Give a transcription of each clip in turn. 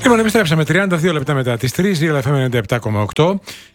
Λοιπόν, επιστρέψαμε 32 λεπτά μετά τις 3, Real FM 97,8.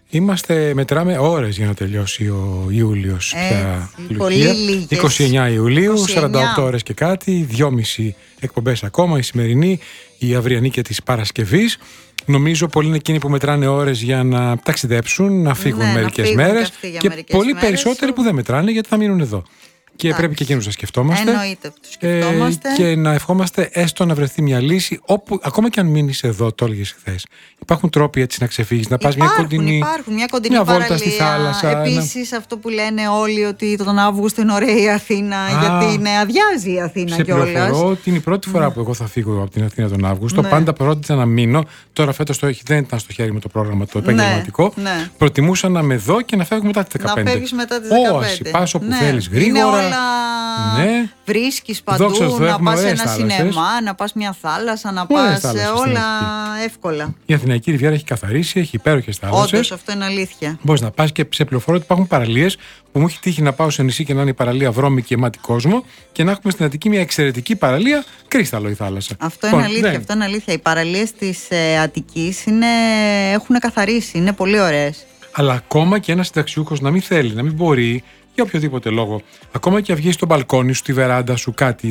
Μετράμε ώρες για να τελειώσει ο Ιούλιος πια. Πολύ λίγες. 29 Ιουλίου, 29. 48 ώρες και κάτι, 2,5 εκπομπές ακόμα, η σημερινή, η αυριανή και της Παρασκευής. Νομίζω πολλοί είναι εκείνοι που μετράνε ώρες για να ταξιδέψουν, να φύγουν μερικές μέρες και πολλοί περισσότεροι που δεν μετράνε γιατί θα μείνουν εδώ. Και πρέπει και εκείνους να σκεφτόμαστε. Εννοείται που τους σκεφτόμαστε. Και να ευχόμαστε έστω να βρεθεί μια λύση, όπου, ακόμα και αν μείνεις εδώ, το έλεγες χθες. Υπάρχουν τρόποι έτσι να ξεφύγεις, να πας μια κοντινή βόλτα στη θάλασσα. Επίσης, αυτό που λένε όλοι ότι τον Αύγουστο είναι ωραία η Αθήνα, γιατί αδειάζει η Αθήνα κιόλας. Σε πληροφορώ ότι είναι η πρώτη φορά που εγώ θα φύγω από την Αθήνα τον Αύγουστο. Πάντα πρότεινα να μείνω. Τώρα φέτος δεν ήταν στο χέρι μου το πρόγραμμα το επαγγελματικό. Προτιμούσα να με δω και να φεύγω μετά τις 15. Να φεύγεις μετά τις 15. Όχι, πας όπου θέλεις γρήγορα. Ναι. Βρίσκεις παντού, να πας σε ένα σινεμά, να πας μια θάλασσα, να πας όλα εύκολα. Η Αθηναϊκή Ριβιέρα έχει καθαρίσει, έχει υπέροχες θάλασσες. Όντως, αυτό είναι αλήθεια. Μπορείς να πας και σε πληροφορώ ότι υπάρχουν παραλίες που μου έχει τύχει να πάω σε νησί και να είναι η παραλία βρώμικη και γεμάτη κόσμο και να έχουμε στην Αττική μια εξαιρετική παραλία, κρίσταλο η θάλασσα. Αυτό είναι αλήθεια. Αυτό είναι αλήθεια. Οι παραλίες της Αττικής έχουν καθαρίσει, είναι πολύ ωραίες. Αλλά ακόμα και ένας συνταξιούχος να μην θέλει, να μην μπορεί, για οποιοδήποτε λόγο, ακόμα και να βγεις στο μπαλκόνι σου, στη βεράντα σου, κάτι,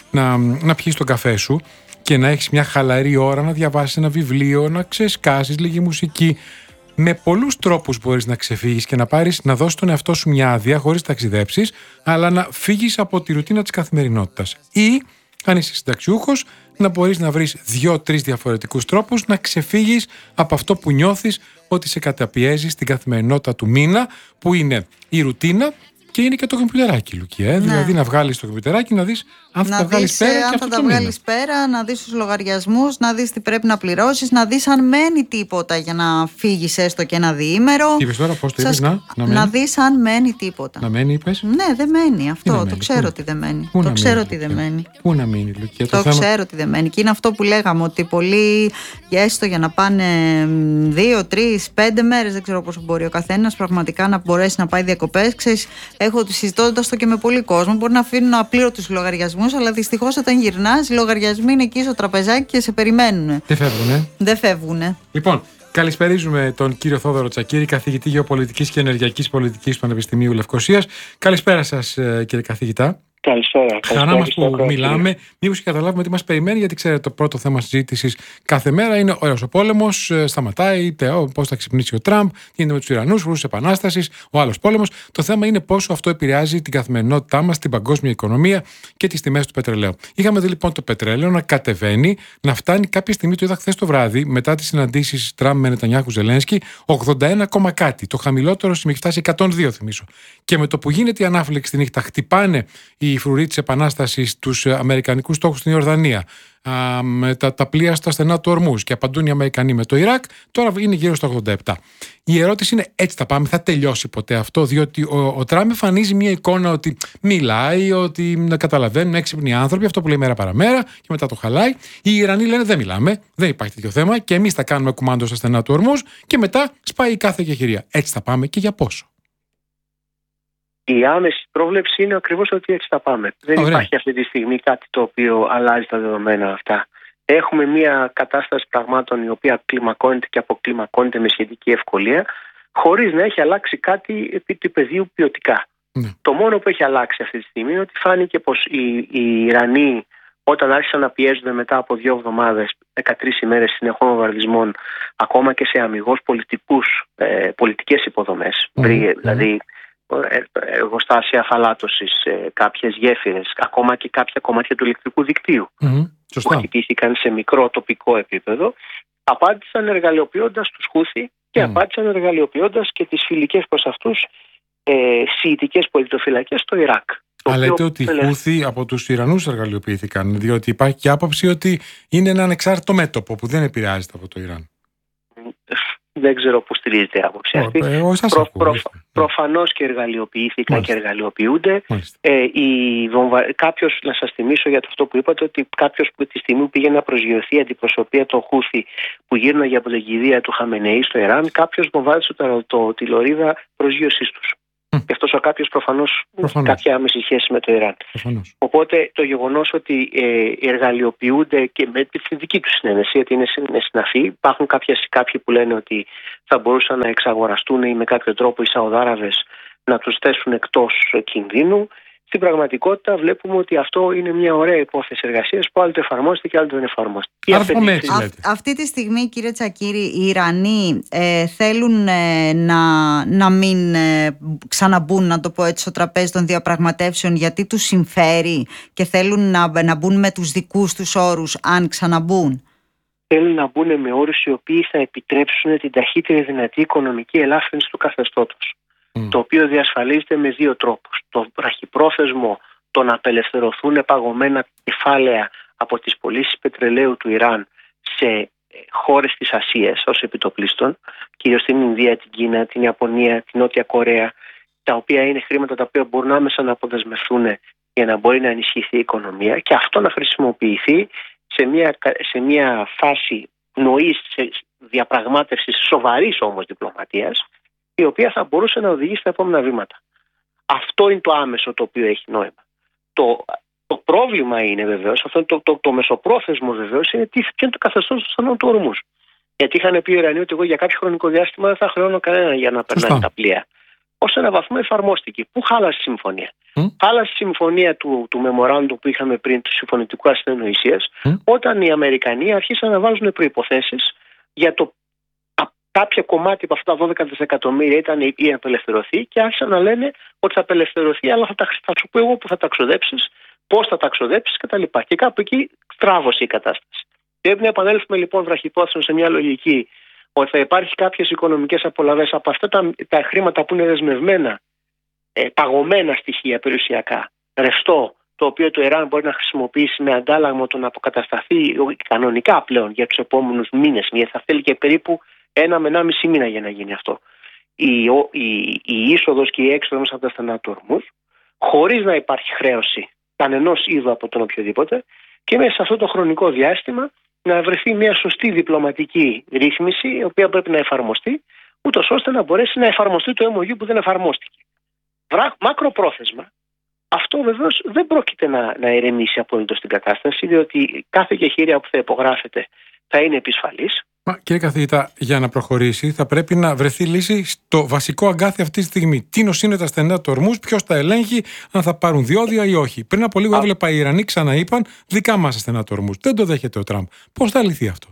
να πιεις τον καφέ σου και να έχεις μια χαλαρή ώρα να διαβάσεις ένα βιβλίο, να ξεσκάσεις λίγη μουσική. Με πολλούς τρόπους μπορείς να ξεφύγεις και να δώσεις τον εαυτό σου μια άδεια χωρίς να ταξιδέψεις, αλλά να φύγεις από τη ρουτίνα της καθημερινότητας. Ή, αν είσαι συνταξιούχος, να μπορείς να βρεις 2-3 διαφορετικούς τρόπους να ξεφύγεις από αυτό που νιώθεις ότι σε καταπιέζει στην καθημερινότητα του μήνα, που είναι η ρουτίνα και είναι και το κομπιουτεράκι, Λουκία. Ναι. Δηλαδή να βγάλεις το κομπιουτεράκι, να δεις αν θα τα βγάλεις πέρα και αυτό το μήνα. βγάλεις πέρα, να δεις τους λογαριασμούς, να δεις τι πρέπει να πληρώσεις, να δεις αν μένει τίποτα για να φύγεις έστω και ένα διήμερο. Τι είπες τώρα, πώς το είπες, να δεις αν μένει τίποτα. Να μένει, είπες. Ναι, δεν μένει αυτό. Το ξέρω ότι δεν μένει. Το ξέρω ότι δεν μένει. Πού να μείνει, Λουκία. Το ξέρω ότι δεν μένει. Και είναι αυτό που λέγαμε, ότι πολλοί έστω για να πάνε 2, 3, 5 μέρες, δεν ξέρω πόσο μπορεί ο καθένας πραγματικά να μπορέσει να πάει διακοπές. Συζητώντας το και με πολύ κόσμο, μπορεί να αφήνουν απλήρωτους λογαριασμούς, αλλά δυστυχώς όταν γυρνάς, οι λογαριασμοί είναι εκεί στο τραπεζάκι και σε περιμένουν. Δεν φεύγουνε. Λοιπόν, καλησπερίζουμε τον κύριο Θόδωρο Τσακίρη, καθηγητή γεωπολιτικής και ενεργειακής πολιτικής του Πανεπιστημίου Λευκωσίας. Καλησπέρα σας, κύριε καθηγητά. Καλησπέρα. Χαρά μας που μιλάμε. Μήπως και καταλάβουμε τι μας περιμένει, γιατί ξέρετε, το πρώτο θέμα συζήτησης κάθε μέρα είναι ο πόλεμος, σταματάει, πώς θα ξυπνήσει ο Τραμπ, τι γίνεται με τους Ιρανούς, Ρούσους Επανάστασης, ο άλλος πόλεμος. Το θέμα είναι πόσο αυτό επηρεάζει την καθημερινότητά μας, την παγκόσμια οικονομία και τις τιμές του πετρελαίου. Είχαμε δει λοιπόν το πετρέλαιο να κατεβαίνει, να φτάνει κάποια στιγμή, το είδα χθες το βράδυ, μετά τις συναντήσεις Τραμπ με Νετανιάχου Ζελένσκι, 81, κάτι. Το χαμηλότερο σημείο έχει φτάσει 102, θυμίσω. Και με το που γίνεται η ανάφλεξη τη νύχτα, χτυπάνε οι φρουροί της Επανάστασης τους αμερικανικούς στόχους στην Ιορδανία, τα πλοία στα στενά του Ορμούς και απαντούν οι Αμερικανοί με το Ιράκ, τώρα είναι γύρω στα 87. Η ερώτηση είναι, έτσι θα πάμε, θα τελειώσει ποτέ αυτό? Διότι ο Τραμπ εμφανίζει μια εικόνα ότι μιλάει, ότι καταλαβαίνουν έξυπνοι άνθρωποι, αυτό που λέει μέρα παραμέρα και μετά το χαλάει. Οι Ιρανοί λένε δεν μιλάμε, δεν υπάρχει τέτοιο θέμα και εμείς θα κάνουμε κουμάντο στα στενά του Ορμούς και μετά σπάει η κάθε κεχηρία. Έτσι θα πάμε και για πόσο? Η άμεση πρόβλεψη είναι ακριβώς ότι έτσι θα πάμε. Δεν υπάρχει αυτή τη στιγμή κάτι το οποίο αλλάζει τα δεδομένα αυτά. Έχουμε μια κατάσταση πραγμάτων η οποία κλιμακώνεται και αποκλιμακώνεται με σχετική ευκολία, χωρίς να έχει αλλάξει κάτι επί του πεδίου ποιοτικά. Το μόνο που έχει αλλάξει αυτή τη στιγμή είναι ότι φάνηκε πως οι Ιρανοί, όταν άρχισαν να πιέζονται μετά από 2 εβδομάδες, 13 ημέρες συνεχών βομβαρδισμών, ακόμα και σε αμιγώς πολιτικές υποδομές, δηλαδή εργοστάσια αφαλάτωσης, κάποιες γέφυρες, ακόμα και κάποια κομμάτια του ηλεκτρικού δικτύου που χτυπήθηκαν σε μικρό τοπικό επίπεδο, απάντησαν εργαλειοποιώντας τους Χούθι και απάντησαν εργαλειοποιώντας και τις φιλικές προς αυτούς σιητικές πολιτοφυλακές στο Ιράκ. Αλλά λέτε ότι οι Χούθι από τους Ιρανούς εργαλειοποιήθηκαν, διότι υπάρχει και άποψη ότι είναι ένα ανεξάρτητο μέτωπο που δεν επηρεάζεται από το Ιράν. Δεν ξέρω πού στηρίζεται η άποψη αυτή. Προφανώς και εργαλειοποιήθηκαν και εργαλειοποιούνται. Κάποιος, να σας θυμίσω για αυτό που είπατε, ότι κάποιος που τη στιγμή που πήγε να προσγειωθεί αντιπροσωπεία των Χούθι που γύρναγε από την κηδεία του Χαμενεή στο Ιράν, κάποιος βομβάρισε τη λωρίδα προσγείωσής τους. Και αυτός ο κάποιος προφανώς έχει κάποια άμεση σχέση με το Ιράν. Προφανώς. Οπότε το γεγονός ότι εργαλειοποιούνται και με τη δική τους συνένεση, γιατί είναι συναφή, υπάρχουν κάποιοι που λένε ότι θα μπορούσαν να εξαγοραστούν ή με κάποιο τρόπο οι Σαουδάραβες να τους θέσουν εκτός κινδύνου. Στην πραγματικότητα βλέπουμε ότι αυτό είναι μια ωραία υπόθεση εργασίας που άλλοτε εφαρμόζεται και άλλοτε δεν εφαρμόζεται. Αυτή τη στιγμή, κύριε Τσακίρη, οι Ιρανοί θέλουν να μην ξαναμπούν, να το πω έτσι, στο τραπέζι των διαπραγματεύσεων γιατί τους συμφέρει και θέλουν να μπουν με τους δικούς τους όρους αν ξαναμπούν. Θέλουν να μπουν με όρους οι οποίοι θα επιτρέψουν την ταχύτερη δυνατή οικονομική ελάφρυνση του καθεστώτος. Το οποίο διασφαλίζεται με δύο τρόπους. Το βραχυπρόθεσμο, το να απελευθερωθούν παγωμένα κεφάλαια από τις πωλήσεις πετρελαίου του Ιράν σε χώρες της Ασίας ως επιτοπλίστων, κυρίως την Ινδία, την Κίνα, την Ιαπωνία, την Νότια Κορέα, τα οποία είναι χρήματα τα οποία μπορούν άμεσα να αποδεσμευθούν για να μπορεί να ενισχυθεί η οικονομία, και αυτό να χρησιμοποιηθεί σε μια φάση πνοής διαπραγμάτευσης, σοβαρής όμως διπλωματίας, η οποία θα μπορούσε να οδηγήσει στα επόμενα βήματα. Αυτό είναι το άμεσο το οποίο έχει νόημα. Το πρόβλημα είναι βεβαίως, αυτό το μεσοπρόθεσμο βεβαίως, είναι ποιο είναι το καθεστώς του στενού του ορμούς. Γιατί είχαν πει οι Ιρανοί ότι εγώ για κάποιο χρονικό διάστημα δεν θα χρεώνω κανένα για να περνάνε τα πλοία. Ως ένα βαθμό εφαρμόστηκε. Πού χάλασε η συμφωνία? Χάλασε η συμφωνία του memorandum που είχαμε πριν, του συμφωνητικού ασυνοησίας, όταν οι Αμερικανοί άρχισαν να βάζουν προϋποθέσεις για το κάποια κομμάτι από αυτά τα 12 δισεκατομμύρια ήταν ή απελευθερωθεί, και άρχισαν να λένε ότι θα απελευθερωθεί, αλλά θα σου πω εγώ που θα τα ξοδέψεις, πώς θα τα ξοδέψεις κτλ. Και κάπου εκεί στράβωσε η κατάσταση. Πρέπει να επανέλθουμε λοιπόν βραχυπρόθεσμα σε μια λογική ότι θα υπάρχει κάποιες οικονομικές απολαβές από αυτά τα χρήματα που είναι δεσμευμένα, παγωμένα στοιχεία περιουσιακά, ρευστό, το οποίο το Ιράν μπορεί να χρησιμοποιήσει με αντάλλαγμα το να αποκατασταθεί κανονικά πλέον για τους επόμενους μήνες. Γιατί θα θέλει και περίπου 1 με 1,5 μήνα για να γίνει αυτό. Η είσοδος και η έξοδος από τα στενά του ορμούς, χωρίς να υπάρχει χρέωση κανενός είδου από τον οποιοδήποτε, και μέσα σε αυτό το χρονικό διάστημα να βρεθεί μια σωστή διπλωματική ρύθμιση, η οποία πρέπει να εφαρμοστεί, ούτως ώστε να μπορέσει να εφαρμοστεί το MOU που δεν εφαρμόστηκε. Μακροπρόθεσμα, αυτό βεβαίως δεν πρόκειται να ηρεμήσει απόλυτο στην κατάσταση, διότι κάθε κεχήρια που θα υπογράφεται θα είναι επισφαλής. Κύριε καθηγητά, για να προχωρήσει θα πρέπει να βρεθεί λύση στο βασικό αγκάθι αυτή τη στιγμή. Τίνος είναι τα στενά του ορμούς, ποιος τα ελέγχει, αν θα πάρουν διόδια ή όχι. Πριν από λίγο έβλεπα οι Ιρανοί ξαναείπαν δικά μας στενά του ορμούς. Δεν το δέχεται ο Τραμπ. Πώς θα λυθεί αυτό?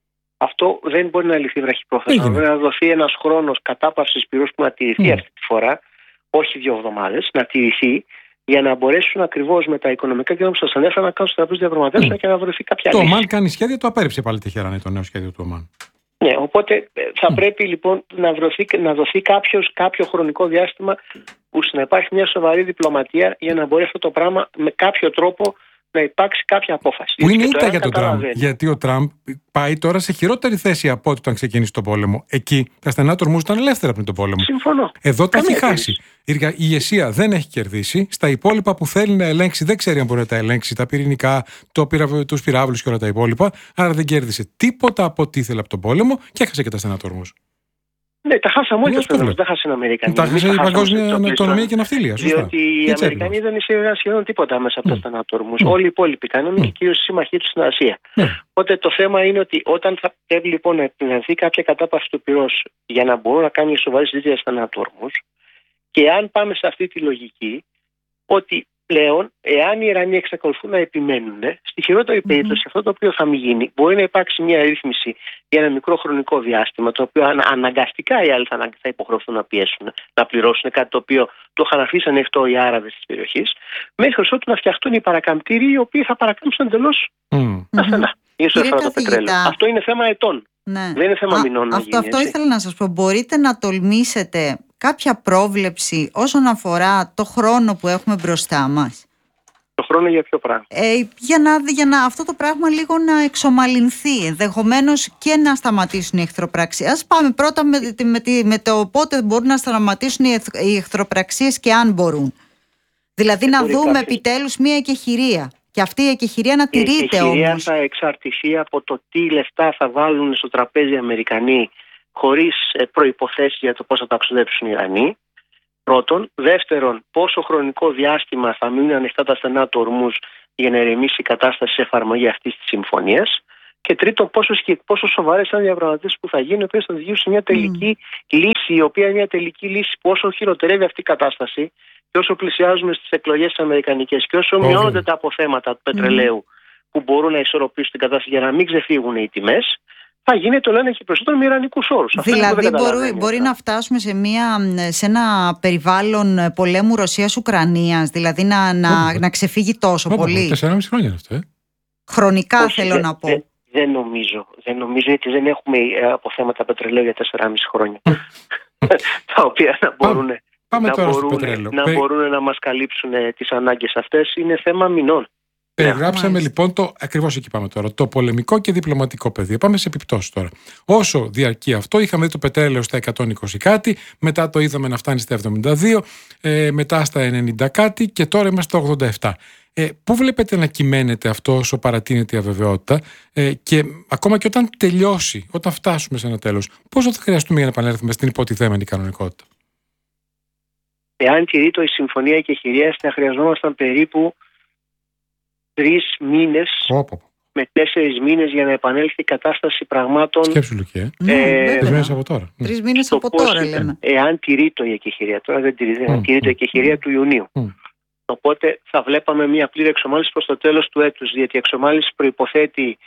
Αυτό δεν μπορεί να λυθεί βραχυπρόθεσμα. Πρέπει να δοθεί ένας χρόνος κατάπαυσης πυρός που να τηρηθεί αυτή τη φορά, όχι 2 εβδομάδες, να τηρηθεί, για να μπορέσουν ακριβώς με τα οικονομικά και όπως σας ανέφερα να κάνουν στο τραπέζι διαπραγματεύσεων και να βρεθεί κάποια λύση. Το Ομάν κάνει σχέδιο, το απέρριψε πάλι Τεχεράνη το νέο σχέδιο του Ομάν. Ναι, οπότε θα πρέπει λοιπόν να δοθεί κάποιο χρονικό διάστημα που να υπάρχει μια σοβαρή διπλωματία για να μπορεί αυτό το πράγμα με κάποιο τρόπο να υπάρξει κάποια απόφαση. Που είναι ήττα για τον Τραμπ. Γιατί ο Τραμπ πάει τώρα σε χειρότερη θέση από ό,τι όταν ξεκίνησε τον πόλεμο. Εκεί τα στενά του ορμούς ήταν ελεύθερα πριν τον πόλεμο. Συμφωνώ. Εδώ τα έχει χάσει. Η ηγεσία δεν έχει κερδίσει. Στα υπόλοιπα που θέλει να ελέγξει, δεν ξέρει αν μπορεί να τα ελέγξει. Τα πυρηνικά, τους πυράβλους και όλα τα υπόλοιπα. Άρα δεν κέρδισε τίποτα από ό,τι ήθελε από τον πόλεμο και έχασε και τα στενά του ορμούς. Ναι, τα χάσαμε όλοι τους πόλεμους, δεν χάσανε οι Αμερικανοί. Τα χάσανε η παγκόσμια οικονομία και ναυτιλία. Διότι οι Αμερικανοί δεν εισήγαγαν σχεδόν τίποτα μέσα από τα στενά του ορμούς. Όλοι οι υπόλοιποι κάναμε και κυρίως οι σύμμαχοί τους στην Ασία. Οπότε το θέμα είναι ότι όταν θα πρέπει λοιπόν να επιβεβαιωθεί κάποια κατάπαυση του πυρός για να μπορούν να κάνουν σοβαρή συζήτηση για στενά του ορμούς, και αν πάμε σε αυτή τη λογική, ότι πλέον, εάν οι Ιρανοί εξακολουθούν να επιμένουν, στη χειρότερη περίπτωση αυτό το οποίο θα μην γίνει, μπορεί να υπάρξει μια ρύθμιση για ένα μικρό χρονικό διάστημα, το οποίο αναγκαστικά οι άλλοι θα υποχρεωθούν να πιέσουν, να πληρώσουν κάτι το οποίο το είχαν αφήσει ανοιχτό οι Άραβες της περιοχής, μέχρι ότου να φτιαχτούν οι παρακαμπτήριοι, οι οποίοι θα παρακάμψουν εντελώς τα στενά. Το πετρέλαιο. Αυτό είναι θέμα ετών. Ναι. Δεν είναι θέμα μηνών να γίνει. Αυτό ήθελα να σας πω. Μπορείτε να τολμήσετε κάποια πρόβλεψη όσον αφορά το χρόνο που έχουμε μπροστά μας? Το χρόνο για ποιο πράγμα? Για να αυτό το πράγμα λίγο να εξομαλυνθεί, ενδεχομένως και να σταματήσουν οι εχθροπραξίες. Ας πάμε πρώτα με το πότε μπορούν να σταματήσουν οι εχθροπραξίες και αν μπορούν. Δηλαδή να δούμε επιτέλους μια εκεχηρία. Και αυτή η εκεχηρία να τηρείται όμως. Η εκεχηρία θα εξαρτηθεί από το τι λεφτά θα βάλουν στο τραπέζι οι Αμερικανοί, χωρίς προϋποθέσεις για το πώς θα τα ξοδέψουν οι Ιρανοί. Πρώτον. Δεύτερον, πόσο χρονικό διάστημα θα μείνουν ανοιχτά τα στενά του Ορμούζ για να ηρεμήσει η κατάσταση σε εφαρμογή αυτής της συμφωνίας. Και τρίτον, πόσο σοβαρές είναι οι διαπραγματεύσεις που θα γίνουν, οι οποίες θα οδηγήσουν σε μια τελική λύση, η οποία είναι μια τελική λύση που όσο χειροτερεύει αυτή η κατάσταση και όσο πλησιάζουμε στις εκλογές τις αμερικανικές και όσο μειώνονται τα αποθέματα του πετρελαίου που μπορούν να ισορροπήσουν την κατάσταση για να μην ξεφύγουν οι τιμές, θα γίνει το λένε και περισσότερο με ιρανικούς όρους. Δηλαδή μπορεί να φτάσουμε σε ένα περιβάλλον πολέμου Ρωσίας-Ουκρανίας, δηλαδή να ξεφύγει τόσο πολύ. 4,5 χρόνια αυτό, Χρονικά όχι, θέλω να πω. Δεν νομίζω γιατί δεν έχουμε αποθέματα πετρελαίου για 4,5 χρόνια. Τα οποία να μπορούν να μας καλύψουν τις ανάγκες αυτές. Είναι θέμα μηνών. Περιγράψαμε λοιπόν ακριβώς εκεί πάμε τώρα, το πολεμικό και διπλωματικό πεδίο. Πάμε σε επιπτώσεις τώρα. Όσο διαρκεί αυτό, είχαμε δει το πετρέλαιο στα 120 κάτι, μετά το είδαμε να φτάνει στα 72, μετά στα 90 κάτι και τώρα είμαστε στα 87. Πού βλέπετε να κυμαίνεται αυτό όσο παρατείνεται η αβεβαιότητα και ακόμα και όταν τελειώσει, όταν φτάσουμε σε ένα τέλος, πόσο θα χρειαστούμε για να επανέλθουμε στην υποτιθέμενη κανονικότητα? Εάν τηρείται η συμφωνία εκεχηρίας, θα χρειαζόμασταν περίπου 3 μήνες με 4 μήνες για να επανέλθει η κατάσταση πραγμάτων. Σκέψου, Λουκέ. 3 μήνες από τώρα. 3 μήνες από τώρα, λέμε. Εάν τηρείται η εκεχηρία, τώρα δεν τηρείται, εάν τηρείται η εκεχηρία του Ιουνίου. Οπότε θα βλέπαμε μια πλήρη εξομάλυνση προς το τέλος του έτους, γιατί η εξομάλυνση προϋποθέτει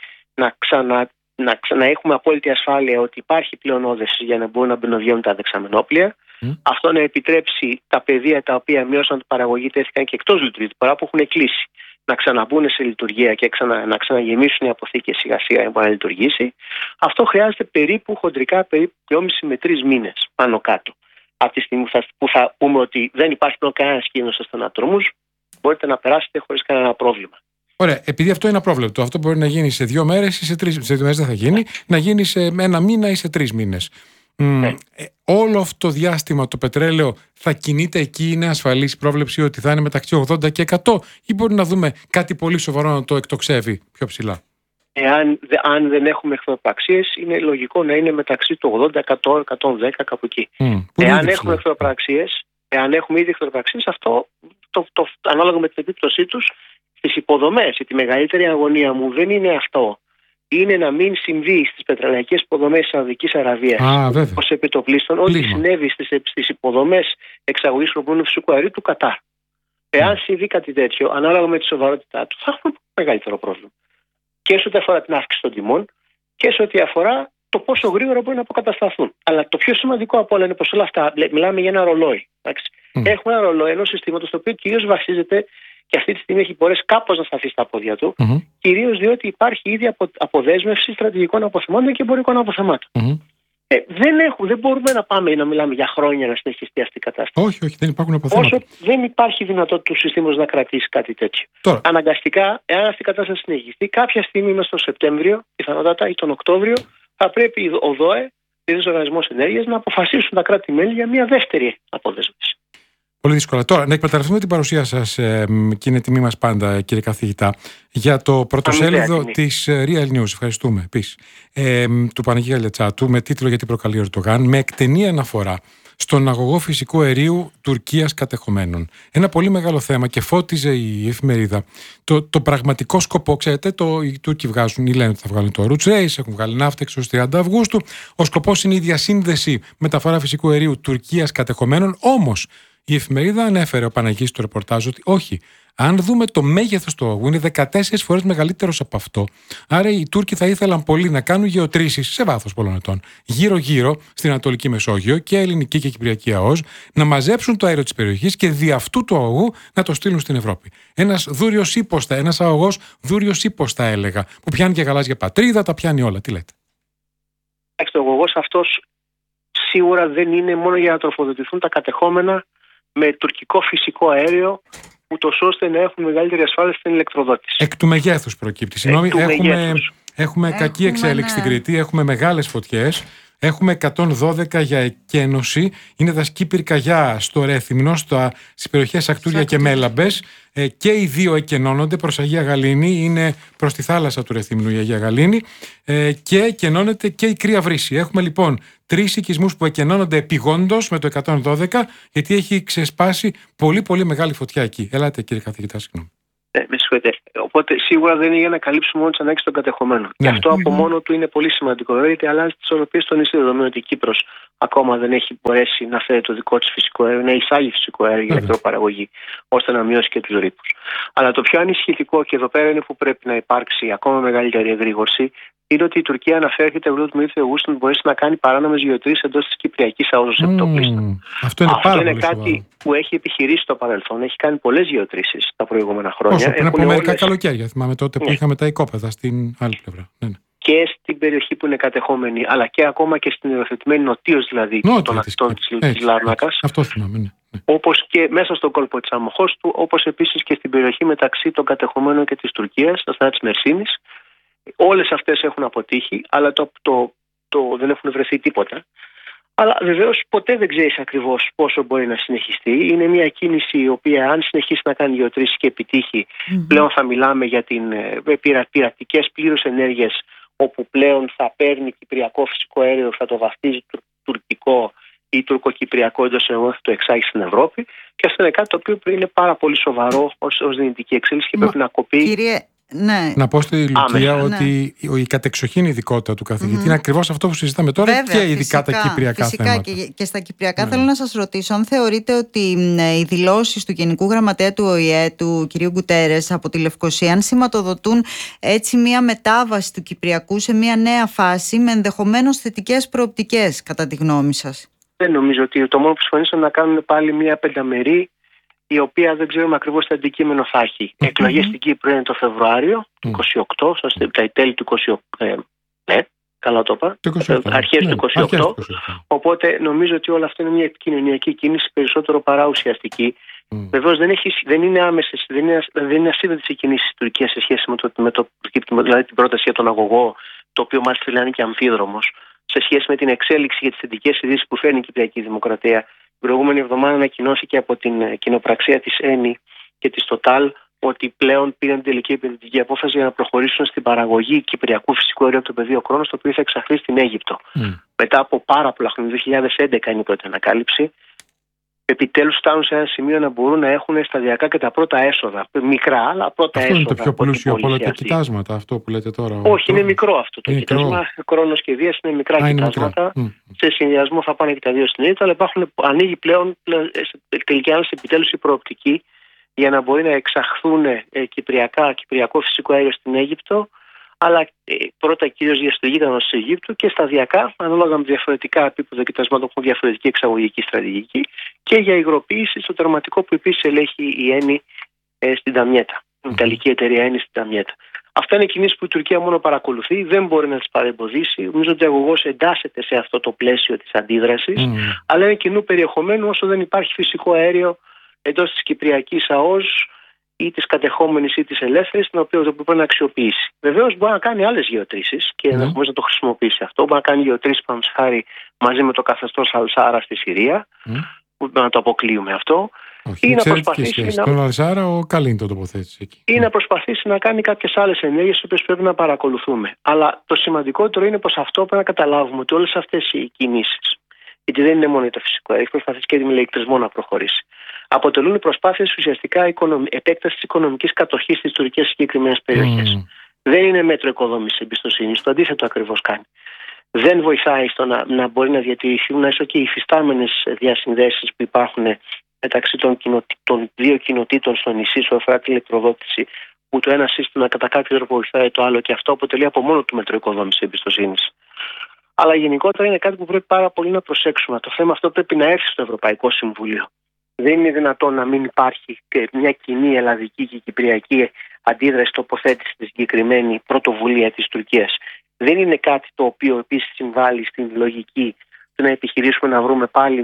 να έχουμε απόλυτη ασφάλεια ότι υπάρχει πλέον όδεση για να μπορούν να μπαινοβγαίνουν τα δεξαμενόπλια. Αυτό να επιτρέψει τα πεδία τα οποία μείωσαν την παραγωγή, τέθηκαν και εκτός λειτουργίας, παρά που έχουν κλείσει, να ξαναμπούν σε λειτουργία και να ξαναγεμίσουν οι αποθήκες σιγά-σιγά για να λειτουργήσει. Αυτό χρειάζεται περίπου χοντρικά 2,5 με 3 μήνες πάνω κάτω. Από τη στιγμή που θα πούμε ότι δεν υπάρχει πλέον κανένα κίνδυνο στους θανατρόμους, μπορείτε να περάσετε χωρίς κανένα πρόβλημα. Ωραία, επειδή αυτό είναι απρόβλεπτο, αυτό μπορεί να γίνει σε 2 μέρες ή σε 3 σε 2 μέρες δεν θα γίνει, να γίνει σε 1 μήνα ή σε 3 μήνες. Όλο αυτό το διάστημα το πετρέλαιο θα κινείται εκεί, είναι ασφαλής η πρόβλεψη ότι θα είναι μεταξύ 80 και 100 ή μπορεί να δούμε κάτι πολύ σοβαρό να το εκτοξεύει πιο ψηλά? Αν δεν έχουμε εχθροπραξίες, είναι λογικό να είναι μεταξύ του 80, 100, 110 κάπου εκεί. Εάν έχουμε ήδη εχθροπραξίες, αυτό ανάλογα με την επίπτωσή τους στις υποδομές. Η μεγαλύτερη αγωνία μου δεν είναι αυτό. Είναι να μην συμβεί στις πετρελαϊκές υποδομές της Σαουδικής Αραβίας ως επιτοπλίστων ό,τι συνέβη στις υποδομές εξαγωγής προπούμενου φυσικού αερίου του Κατάρ. Εάν συμβεί κάτι τέτοιο, ανάλογα με τη σοβαρότητά του, θα έχουμε μεγαλύτερο πρόβλημα. Και σε ό,τι αφορά την αύξηση των τιμών και σε ό,τι αφορά το πόσο γρήγορα μπορεί να αποκατασταθούν. Αλλά το πιο σημαντικό από όλα είναι πως όλα αυτά μιλάμε για ένα ρολόι. Έχουμε ένα ρολόι ενός συστήματος το οποίο κυρίως βασίζεται και αυτή τη στιγμή έχει μπορέσει κάπως να σταθεί στα πόδια του, κυρίως διότι υπάρχει ήδη αποδέσμευση στρατηγικών αποθεμάτων και εμπορικών αποθεμάτων. Δεν μπορούμε να πάμε να μιλάμε για χρόνια να συνεχιστεί αυτή η κατάσταση. Όχι, δεν υπάρχουν αποθέματα. Όσο δεν υπάρχει δυνατότητα του συστήματος να κρατήσει κάτι τέτοιο. Τώρα. Αναγκαστικά, εάν αυτή η κατάσταση συνεχιστεί, κάποια στιγμή μέσα στο Σεπτέμβριο, πιθανότατα ή τον Οκτώβριο, θα πρέπει ο ΔΟΕ, ο Οργανισμός Ενέργειας, να αποφασίσουν τα κράτη-μέλη για μια δεύτερη αποδέσμευση. Πολύ δύσκολα. Τώρα, να εκμεταλλευτούμε την παρουσία σας και είναι τιμή μας πάντα, κύριε καθηγητά, για το πρωτοσέλιδο της Real News. Ευχαριστούμε επίσης. Του Παναγία Γαλιατσάτου, με τίτλο «Γιατί προκαλεί ο Ερντογάν», με εκτενή αναφορά στον αγωγό φυσικού αερίου Τουρκίας κατεχομένων. Ένα πολύ μεγάλο θέμα και φώτιζε η εφημερίδα το πραγματικό σκοπό. Ξέρετε, οι Τούρκοι λένε ότι θα βγάλουν το Roots Race, έχουν βγάλει ναύτα έως 30 Αυγούστου. Ο σκοπός είναι η διασύνδεση μεταφορά φυσικού αερίου Τουρκίας κατεχομένων. Όμως, η εφημερίδα ανέφερε, ο Παναγής στο ρεπορτάζ, ότι όχι. Αν δούμε το μέγεθος του αγωγού, είναι 14 φορές μεγαλύτερος από αυτό. Άρα οι Τούρκοι θα ήθελαν πολύ να κάνουν γεωτρήσεις σε βάθος πολλών ετών, γύρω-γύρω στην Ανατολική Μεσόγειο και Ελληνική και Κυπριακή ΑΟΣ, να μαζέψουν το αέριο της περιοχής και δι' αυτού του αγωγού να το στείλουν στην Ευρώπη. Ένας αγωγός δούριος ύπος, θα έλεγα, που πιάνει και γαλάζια πατρίδα, τα πιάνει όλα. Τι λέτε? Ο αγωγός αυτός σίγουρα δεν είναι μόνο για να τροφοδοτηθούν τα κατεχόμενα με τουρκικό φυσικό αέριο, ούτως ώστε να έχουν μεγαλύτερη ασφάλεια στην ηλεκτροδότηση. Εκ του μεγέθους προκύπτει. Συγγνώμη, έχουμε κακή εξέλιξη στην Κρήτη, έχουμε μεγάλες φωτιές. Έχουμε 112 για εκένωση. Είναι τα σκι πυρκαγιά στο Ρέθυμνο, στις περιοχές Ακτούρια και Μέλαμπες. Και οι δύο εκενώνονται προς Αγία Γαλήνη. Είναι προς τη θάλασσα του Ρεθύμνου η Αγία Γαλήνη. Και εκενώνεται και η Κρύα Βρύση. Έχουμε λοιπόν 3 οικισμούς που εκενώνονται επιγόντως με το 112, γιατί έχει ξεσπάσει πολύ πολύ μεγάλη φωτιά εκεί. Ελάτε κύριε καθηγητά, συγγνώμη. Με συγχωρείτε. Οπότε σίγουρα δεν είναι για να καλύψουμε όλες τις ανάγκες των κατεχομένων. Και αυτό από μόνο του είναι πολύ σημαντικό, γιατί αλλάζει τις ισορροπίες στο νησί, δεδομένου ότι η Κύπρος ακόμα δεν έχει μπορέσει να φέρει το δικό της φυσικό αέριο, να εισάγει φυσικό αέριο για ηλεκτροπαραγωγή, ώστε να μειώσει και τους ρήπους. Αλλά το πιο ανησυχητικό, και εδώ πέρα είναι που πρέπει να υπάρξει ακόμα μεγαλύτερη εγρήγορση, είναι ότι η Τουρκία αναφέρει το του Αυγούστου ότι μπορέσει να κάνει παράνομες γεωτρήσεις εντός της Κυπριακής ΑΟΣ επιτοπλίστων. Αυτό είναι κάτι που έχει επιχειρήσει στο παρελθόν. Έχει κάνει πολλές γεωτρήσεις τα προηγούμενα χρόνια. Όσο πριν από μερικά καλοκαίρια, θυμάμαι τότε που είχαμε τα οικόπεδα στην άλλη πλευρά. Και στην περιοχή που είναι κατεχόμενη, αλλά και ακόμα και στην υιοθετημένη νοτίως, δηλαδή των ακτών της Λάρνακας. Αυτό θυμάμαι. Όπως και μέσα στον κόλπο της Αμμοχώστου, όπως επίσης και στην περιοχή μεταξύ των κατεχομένων και της Τουρκίας, στα στενά της Μερσίνης. Όλες αυτές έχουν αποτύχει, αλλά δεν έχουν βρεθεί τίποτα. Αλλά βεβαίως ποτέ δεν ξέρεις ακριβώς πόσο μπορεί να συνεχιστεί. Είναι μια κίνηση η οποία, αν συνεχίσει να κάνει γεωτρήσεις και επιτύχει, πλέον θα μιλάμε για πειρατικές πλήρως ενέργειες, όπου πλέον θα παίρνει κυπριακό φυσικό αέριο, θα το βαφτίζει τουρκικό ή τουρκοκυπριακό, εντός εγγράφου θα το εξάγει στην Ευρώπη. Και αυτό είναι κάτι το οποίο είναι πάρα πολύ σοβαρό ως δυνητική εξέλιξη και πρέπει να κοπεί. Ναι. Να πω στη Λουκία ότι η κατεξοχήν ειδικότητα του καθηγητή είναι ακριβώς αυτό που συζητάμε τώρα. Βέβαια, και ειδικά τα κυπριακά θέματα. Και στα κυπριακά θέλω να σας ρωτήσω αν θεωρείτε ότι οι δηλώσεις του Γενικού Γραμματέα του ΟΗΕ, του κ. Γκουτέρες, από τη Λευκοσία, αν σηματοδοτούν έτσι μια μετάβαση του Κυπριακού σε μια νέα φάση με ενδεχομένως θετικές προοπτικές, κατά τη γνώμη σας? Δεν νομίζω ότι το μόνο που συμφωνήσαν να κάνουν πάλι μια πενταμερή, η οποία δεν ξέρουμε ακριβώς τι αντικείμενο θα έχει. Εκλογές στην Κύπρο είναι το Φεβρουάριο του 28, τα τέλη του 28, ναι, καλά το είπα, αρχές του 28, οπότε νομίζω ότι όλο αυτό είναι μια επικοινωνιακή κίνηση περισσότερο παρά ουσιαστική. Βεβαίως δεν είναι άμεσες, δεν είναι ασύνδετες οι κινήσεις της Τουρκίας σε σχέση δηλαδή την πρόταση για τον αγωγό, το οποίο μάλιστα λένε και αμφίδρομος, σε σχέση με την εξέλιξη για τις θετικές ειδήσεις που φέρνει η Κυπριακή Δημοκρατία. Την προηγούμενη εβδομάδα ανακοινώθηκε από την κοινοπραξία της ΕΝΗ και της Total ότι πλέον πήραν την τελική επενδυτική απόφαση για να προχωρήσουν στην παραγωγή κυπριακού φυσικού αερίου από το πεδίο Κρόνος, το οποίο θα εξαχθεί στην Αίγυπτο. Μετά από πάρα πολλά χρόνια, 2011 είναι η πρώτη ανακάλυψη, επιτέλους φτάνουν σε ένα σημείο να μπορούν να έχουν σταδιακά και τα πρώτα έσοδα. Μικρά, αλλά πρώτα έσοδα. Αυτό είναι το πιο πλούσιο από όλα τα κοιτάσματα, αυτό που λέτε τώρα. Όχι, είναι μικρό αυτό το κοιτάσμα. Κρόνος και Δίας είναι μικρά κοιτάσματα. Σε συνδυασμό θα πάνε και τα δύο στην Αίγυπτο, αλλά ανοίγει πλέον τελικά επιτέλους η προοπτική για να μπορεί να εξαχθούν κυπριακό φυσικό αέριο στην Αίγυπτο, αλλά πρώτα κυρίως για στρατηγική κατανάλωση της Αιγύπτου και σταδιακά, ανάλογα με διαφορετικά επίπεδα κοιτασμάτων που έχουν διαφορετική εξαγωγική στρατηγική, και για υγροποίηση στο τερματικό που επίσης ελέγχει η ΕΝΗ στην Ταμιέτα, η Ιταλική εταιρεία ΕΝΗ στην Ταμιέτα. Αυτά είναι κινήσεις που η Τουρκία μόνο παρακολουθεί, δεν μπορεί να τις παρεμποδίσει. Νομίζω ότι ο αγωγός εντάσσεται σε αυτό το πλαίσιο της αντίδρασης, αλλά είναι κοινού περιεχομένου όσο δεν υπάρχει φυσικό αέριο εντός της Κυπριακής ΑΟΣ ή της κατεχόμενης ή της ελεύθερης, την οποία μπορεί να αξιοποιήσει. Βεβαίως μπορεί να κάνει άλλες γεωτρήσεις και ενδεχομένως να το χρησιμοποιήσει αυτό. Μπορεί να κάνει γεωτρήσεις, παραδείγματος χάρη, μαζί με το καθεστώς Αλσάρα στη Συρία, που να το αποκλείουμε αυτό. Ή να προσπαθήσει τον Αλσάρα, ο καλή το τοποθέτηση εκεί. Ή να προσπαθήσει να κάνει κάποιες άλλες ενέργειες, τις οποίες πρέπει να παρακολουθούμε. Αλλά το σημαντικότερο είναι πως αυτό πρέπει να καταλάβουμε, ότι όλες αυτές οι κινήσεις, γιατί δεν είναι μόνο το φυσικό, έχει προσπαθήσει και την ηλεκτρισμό να προχωρήσει, αποτελούν προσπάθειες ουσιαστικά επέκταση της οικονομικής κατοχής της Τουρκίας σε συγκεκριμένες περιοχές. Δεν είναι μέτρο οικοδόμησης εμπιστοσύνης, το αντίθετο ακριβώς κάνει. Δεν βοηθάει στο να μπορεί να διατηρηθούν έστω και οι υφιστάμενες διασυνδέσεις που υπάρχουν μεταξύ των δύο κοινοτήτων στο νησί, σε αφορά την ηλεκτροδότηση, που το ένα σύστημα κατά κάποιο τρόπο βοηθάει το άλλο, και αυτό αποτελεί από μόνο του μέτρο οικοδόμησης εμπιστοσύνης. Αλλά γενικότερα είναι κάτι που πρέπει πάρα πολύ να προσέξουμε. Το θέμα αυτό πρέπει να έρθει στο Ευρωπαϊκό Συμβούλιο. Δεν είναι δυνατόν να μην υπάρχει και μια κοινή ελλαδική και κυπριακή αντίδραση, τοποθέτηση στη συγκεκριμένη πρωτοβουλία της Τουρκίας. Δεν είναι κάτι το οποίο επίσης συμβάλλει στην λογική του να επιχειρήσουμε να βρούμε πάλι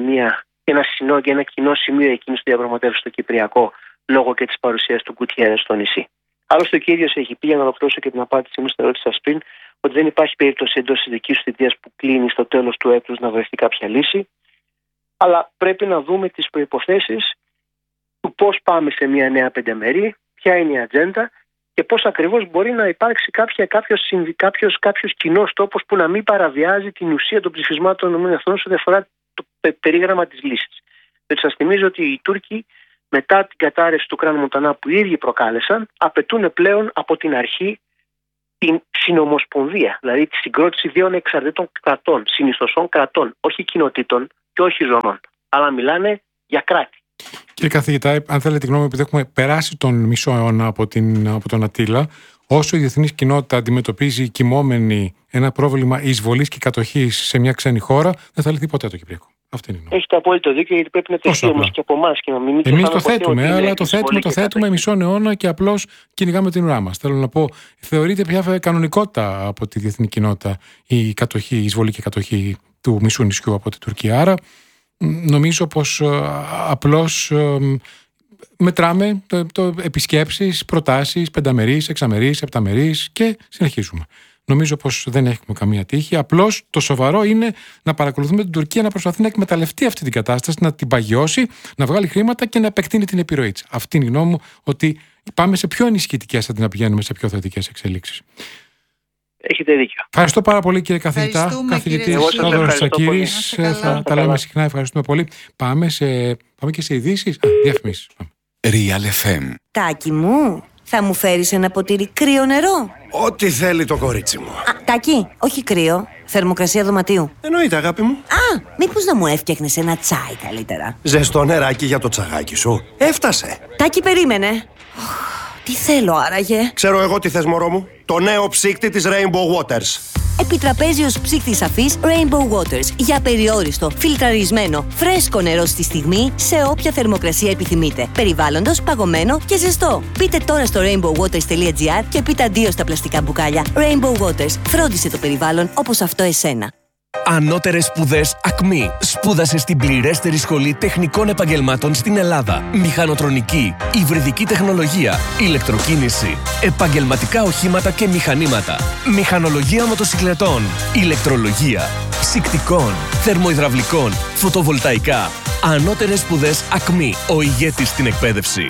ένα κοινό σημείο εκείνης του διαπραγματεύσεως στο Κυπριακό, λόγω και της παρουσίας του Γκουτιέρες στο νησί. Άλλωστε, ο κύριος έχει πει, για να ολοκληρώσω και την απάντησή μου στην ερώτηση σας πριν, ότι δεν υπάρχει περίπτωση εντός της δικής του θητείας που κλείνει στο τέλος του έτους να βρεθεί κάποια λύση. Αλλά πρέπει να δούμε τις προϋποθέσεις του πώς πάμε σε μια νέα πεντεμερή, ποια είναι η ατζέντα και πώς ακριβώς μπορεί να υπάρξει κάποιος κοινός τόπος που να μην παραβιάζει την ουσία των ψηφισμάτων των ΗΠΑ σε ό,τι αφορά το περίγραμμα της λύσης. Γιατί σας θυμίζω ότι οι Τούρκοι, μετά την κατάρρευση του Κράν Μοντανά που οι ίδιοι προκάλεσαν, απαιτούν πλέον από την αρχή την συνομοσπονδία, δηλαδή τη συγκρότηση δύο ανεξαρτήτων κρατών, συνιστοσών κρατών, όχι κοινοτήτων και όχι ζωνών, αλλά μιλάνε για κράτη. Κύριε καθηγητά, αν θέλετε τη γνώμη, επειδή έχουμε περάσει τον μισό αιώνα από τον Αττήλα, όσο η διεθνής κοινότητα αντιμετωπίζει κοιμόμενη ένα πρόβλημα εισβολής και κατοχής σε μια ξένη χώρα, δεν θα λυθεί ποτέ το Κυπριακό. Αυτή είναι η γνώμη. Έχετε απόλυτο δίκιο, γιατί πρέπει να τεθεί όμως και από εμάς και να μην. Εμείς το θέτουμε, αλλά το θέτουμε μισό αιώνα και απλώς κυνηγάμε την ουρά μας. Θέλω να πω, θεωρείται πια κανονικότητα από τη διεθνή κοινότητα η κατοχή, η εισβολή και κατοχή του μισού νησιού από την Τουρκία. Άρα, νομίζω πως απλώς μετράμε επισκέψεις, προτάσεις, πενταμερείς, εξαμερείς, επταμερείς και συνεχίζουμε. Νομίζω πως δεν έχουμε καμία τύχη. Απλώς το σοβαρό είναι να παρακολουθούμε την Τουρκία να προσπαθεί να εκμεταλλευτεί αυτή την κατάσταση, να την παγιώσει, να βγάλει χρήματα και να επεκτείνει την επιρροή της. Αυτή είναι η γνώμη μου, ότι πάμε σε πιο ενισχυτικές αντί να πηγαίνουμε σε πιο θετικές εξελίξεις. Έχετε δίκιο. Ευχαριστώ πάρα πολύ, κύριε καθηγητά. Καθηγητής Θόδωρος Τσακύρης. Θα τα λέμε συχνά. Ευχαριστούμε πολύ. Πάμε και σε ειδήσεις. Διαφημίσεις. Real FM. Τάκη μου, θα μου φέρεις ένα ποτήρι κρύο νερό? Ό,τι θέλει το κορίτσι μου. Τάκη, όχι κρύο. Θερμοκρασία δωματίου. Εννοείται, αγάπη μου. Μήπως να μου έφτιαχνες ένα τσάι καλύτερα? Ζεστό νεράκι για το τσαγάκι σου. Έφτασε. Τάκη, περίμενε. Τι θέλω άραγε? Ξέρω εγώ τι θες, μωρό μου. Το νέο ψύκτη της Rainbow Waters. Επιτραπέζιος ψύκτης αφής Rainbow Waters. Για περιόριστο, φιλτραρισμένο, φρέσκο νερό στη στιγμή, σε όποια θερμοκρασία επιθυμείτε. Περιβάλλοντος, παγωμένο και ζεστό. Μπείτε τώρα στο rainbowwaters.gr και πείτε αντίο στα πλαστικά μπουκάλια. Rainbow Waters. Φρόντισε το περιβάλλον όπως αυτό εσένα. Ανώτερες σπουδές ΑΚΜΗ. Σπούδασε στην πληρέστερη σχολή τεχνικών επαγγελμάτων στην Ελλάδα. Μηχανοτρονική, υβριδική τεχνολογία, ηλεκτροκίνηση, επαγγελματικά οχήματα και μηχανήματα, μηχανολογία μοτοσικλετών, ηλεκτρολογία, ψυκτικών, θερμοϊδραυλικών, φωτοβολταϊκά. Ανώτερες σπουδές ΑΚΜΗ. Ο ηγέτης στην εκπαίδευση.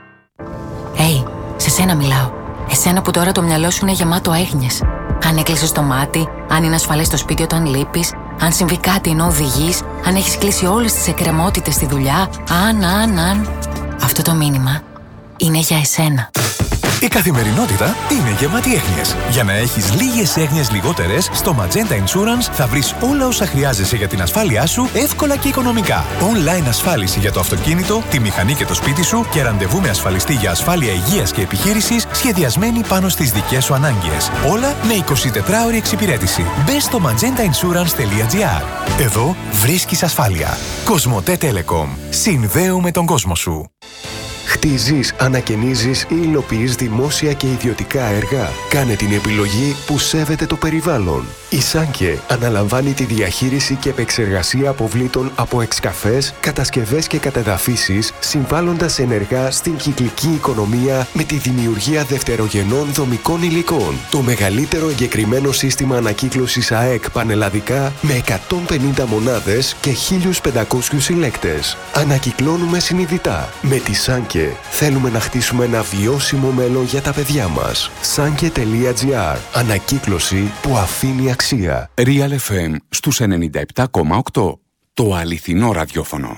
Σε σένα μιλάω. Εσένα που τώρα το μυαλό σου είναι γεμάτο έγνοιες. Αν έκλεισες το μάτι, αν είναι ασφαλές στο σπίτι όταν λείπεις, αν συμβεί κάτι ενώ οδηγείς, αν έχεις κλείσει όλες τις εκκρεμότητες στη δουλειά, αν. Αυτό το μήνυμα είναι για εσένα. Η καθημερινότητα είναι γεμάτη έγνοιες. Για να έχεις λίγες έγνοιες λιγότερες, στο Magenta Insurance θα βρεις όλα όσα χρειάζεσαι για την ασφάλειά σου εύκολα και οικονομικά. Online ασφάλιση για το αυτοκίνητο, τη μηχανή και το σπίτι σου και ραντεβού με ασφαλιστή για ασφάλεια υγείας και επιχείρησης σχεδιασμένη πάνω στις δικές σου ανάγκες. Όλα με 24ωρη εξυπηρέτηση. Μπες στο magentainsurance.gr. Εδώ βρίσκεις ασφάλεια. Κοσμοτέ Telecom. Συνδέουμε τον κόσμο σου. Χτίζεις, ανακαινίζεις ή υλοποιείς δημόσια και ιδιωτικά έργα. Κάνε την επιλογή που σέβεται το περιβάλλον. Η Σάνκε αναλαμβάνει τη διαχείριση και επεξεργασία αποβλήτων από εξκαφές, κατασκευές και κατεδαφίσεις, συμβάλλοντας ενεργά στην κυκλική οικονομία με τη δημιουργία δευτερογενών δομικών υλικών. Το μεγαλύτερο εγκεκριμένο σύστημα ανακύκλωσης ΑΕΚ πανελλαδικά με 150 μονάδες και 1.500 συλλέκτες. Ανακυκλώνουμε συνειδητά. Με τη Σάνκε θέλουμε να χτίσουμε ένα βιώσιμο μέλλον για τα παιδιά μας. Sanke.gr. Ανακύκλωση που αφήνει αξία. Real FM στους 97,8. Το αληθινό ραδιόφωνο.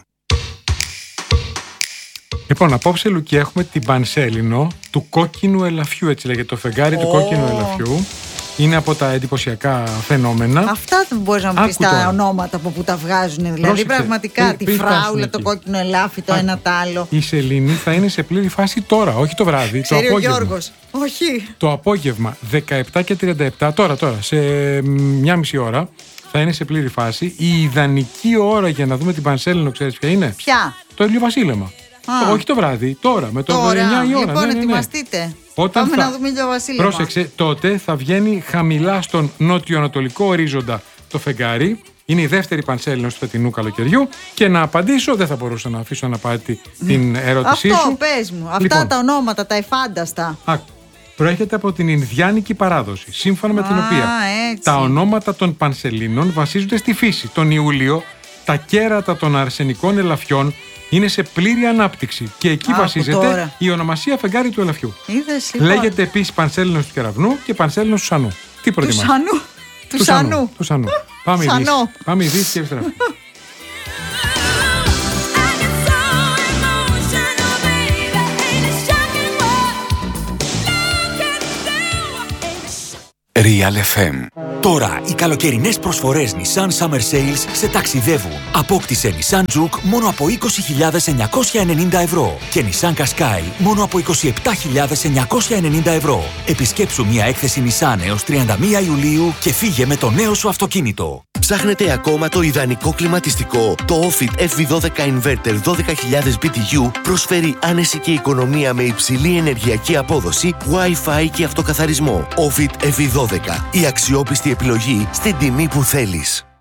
Λοιπόν, απόψε, Λουκί, έχουμε την πανσέλινο του κόκκινου ελαφιού, έτσι λέγεται το φεγγάρι του κόκκινου ελαφιού. Είναι από τα εντυπωσιακά φαινόμενα. Αυτά δεν μπορείς να μου πεις τα ονόματα από που τα βγάζουν. Δηλαδή, πρόσεξε, πραγματικά τη φράουλα, το κόκκινο ελάφι, το ένα τ' άλλο. Η σελήνη θα είναι σε πλήρη φάση τώρα, όχι το βράδυ. Ξέρει το ο απόγευμα. Γιώργος. Όχι. Το απόγευμα 17 και 37, τώρα, σε μια μισή ώρα, θα είναι σε πλήρη φάση. Η ιδανική ώρα για να δούμε την πανσέλινο, ξέρεις ποια είναι? Ποια? Το ηλιοβασίλεμα. Όχι το βράδυ, τώρα, με το 9 η ώρα. Λοιπόν, ετοιμαστείτε. Όταν πάμε να δούμε ηλιοβασίλεμα. Πρόσεξε, τότε θα βγαίνει χαμηλά στον νότιο-ανατολικό ορίζοντα το φεγγάρι. Είναι η δεύτερη πανσέλινος του φετινού καλοκαιριού. Και να απαντήσω, δεν θα μπορούσα να αφήσω αναπάντητη την ερώτησή σου. Αυτό, πες μου. Αυτά τα ονόματα, τα εφάνταστα. προέρχεται από την Ινδιάνικη παράδοση, σύμφωνα με την οποία τα ονόματα των Πανσελήνων βασίζονται στη φύση. Τον Ιούλιο, τα κέρατα των αρσενικών ελαφιών είναι σε πλήρη ανάπτυξη και εκεί βασίζεται η ονομασία φεγγάρι του ελαφιού. Λέγεται επίσης Πανσέλινος του κεραυνού και Πανσέλινος του Σανού. Τι προτιμάς? Του Σανού. Πάμε ειδήσεις και επιστρέφουμε. Real FM. Τώρα οι καλοκαιρινές προσφορές Nissan Summer Sales σε ταξιδεύουν. Απόκτησε Nissan Juke μόνο από 20.990 ευρώ και Nissan Qashqai μόνο από 27.990 ευρώ. Επισκέψου μια έκθεση Nissan έως 31 Ιουλίου και φύγε με το νέο σου αυτοκίνητο. Ψάχνετε ακόμα το ιδανικό κλιματιστικό? Το Ofit FV12 Inverter 12.000 BTU προσφέρει άνεση και οικονομία με υψηλή ενεργειακή απόδοση, Wi-Fi και αυτοκαθαρισμό. Ofit FV12. Η αξιόπιστη επιλογή στην τιμή που θέλεις.